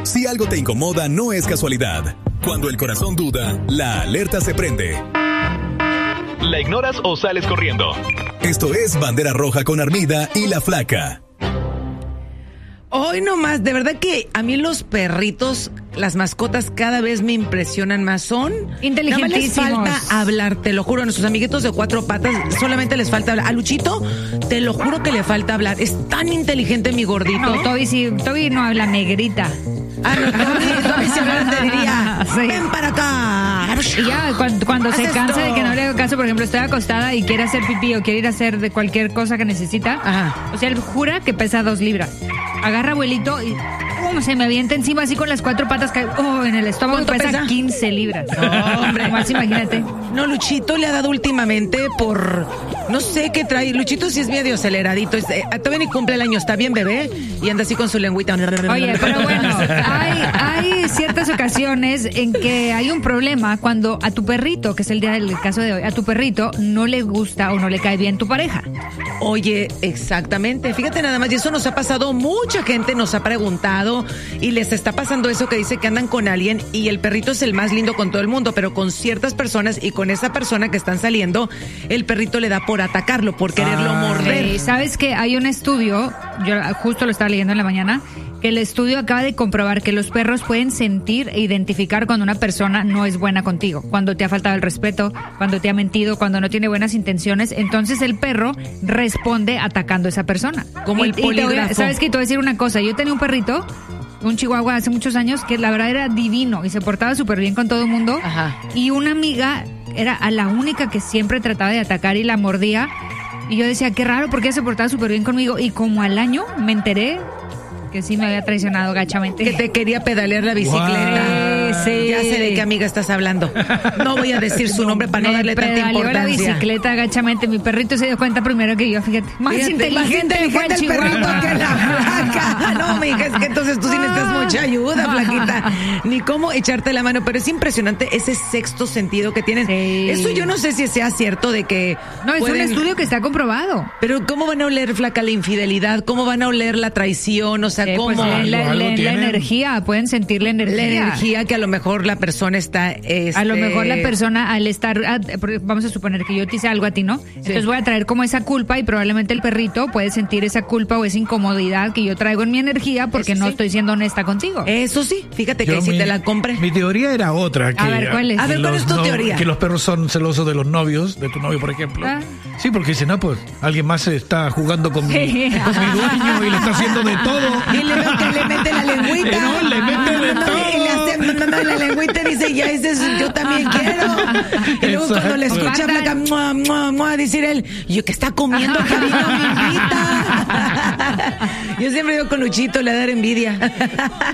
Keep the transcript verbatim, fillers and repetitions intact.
Si algo te incomoda, no es casualidad. Cuando el corazón duda, la alerta se prende. ¿La ignoras o sales corriendo? Esto es Bandera Roja con Armida y La Flaca. Hoy nomás, de verdad que a mí los perritos, las mascotas cada vez me impresionan más. Son inteligentísimos. Nada más les falta hablar, te lo juro. A nuestros amiguitos de cuatro patas solamente les falta hablar. A Luchito, te lo juro que le falta hablar. Es tan inteligente mi gordito. No, Toby sí, Toby no habla, negrita. Ah, no, Toby, Toby siempre te diría, sí. Ven para acá. Y ya, cuando, cuando se cansa esto? de que no le hago caso, por ejemplo, estoy acostada y quiere hacer pipí o quiere ir a hacer de cualquier cosa que necesita. Ajá. O sea, él jura que pesa dos libras. Agarra abuelito y ¡pum! Se me avienta encima así con las cuatro patas que oh, en el estómago pesa, pesa quince libras. No, hombre. Más imagínate. No, Luchito le ha dado últimamente por... No sé qué trae. Luchito sí es medio aceleradito. Es, eh, todavía ni cumple el año. Está bien, bebé. Y anda así con su lengüita. Oye, pero bueno, hay, hay ciertas ocasiones en que hay un problema cuando a tu perrito, que es el día del caso de hoy, a tu perrito no le gusta o no le cae bien tu pareja. Oye, exactamente. Fíjate nada más. Y eso nos ha pasado. Mucha gente nos ha preguntado y les está pasando eso que dice que andan con alguien y el perrito es el más lindo con todo el mundo, pero con ciertas personas y con esa persona que están saliendo, el perrito le da por atacarlo, por quererlo ah, morder. Sí, ¿sabes qué? Hay un estudio, yo justo lo estaba leyendo en la mañana, que el estudio acaba de comprobar que los perros pueden sentir e identificar cuando una persona no es buena contigo, cuando te ha faltado el respeto, cuando te ha mentido, cuando no tiene buenas intenciones. Entonces el perro responde atacando a esa persona. Como y, el polígrafo. Y te voy a, ¿sabes qué? Te voy a decir una cosa. Yo tenía un perrito, un chihuahua hace muchos años, que la verdad era divino y se portaba súper bien con todo el mundo. Ajá. Y una amiga era a la única que siempre trataba de atacar y la mordía. Y yo decía, qué raro, porque ella se portaba súper bien conmigo. Y como al año me enteré que sí me había traicionado gachamente. Que te quería pedalear la bicicleta. Wow. Sí. Ya sé de qué amiga estás hablando. No voy a decir su nombre para no darle tanta importancia. la bicicleta gachamente. Mi perrito se dio cuenta primero que yo, fíjate. Más fíjate, inteligente, más inteligente fue el el perrito que la flaca. No, mija, es que entonces tú sí necesitas mucha ayuda, flaquita. Ni cómo echarte la mano, pero es impresionante ese sexto sentido que tienen. Sí. Eso yo no sé si sea cierto de que no, es pueden... un estudio que está comprobado. Pero ¿cómo van a oler, flaca, la infidelidad? ¿Cómo van a oler la traición? O sea, Eh, ¿cómo? Pues, la, la, la, la energía, pueden sentir la energía. La energía que a lo mejor la persona está... Este... A lo mejor la persona al estar... Vamos a suponer que yo te hice algo a ti, ¿no? Sí. Entonces voy a traer como esa culpa y probablemente el perrito puede sentir esa culpa o esa incomodidad que yo traigo en mi energía porque Eso no sí. estoy siendo honesta contigo. Eso sí, fíjate Yo que si mi, te la compré. Mi teoría era otra. Que a ver, ¿cuál es? A ver, ¿cuál es tu no, teoría? Que los perros son celosos de los novios, de tu novio, por ejemplo. ¿Ah? Sí, porque dicen, no, pues alguien más está jugando con, sí. mi, con mi dueño y le está haciendo de todo. Y le, que le mete la lengüita. No, le mete de no, todo. Y le hace no, no, la lengüita y dice, ya ese es, yo también quiero. Y luego Exacto. Cuando le escucha flaca, mua, mua, mua, decir él, yo que está comiendo, que vino me invita. Yo siempre digo con Luchito, le da envidia.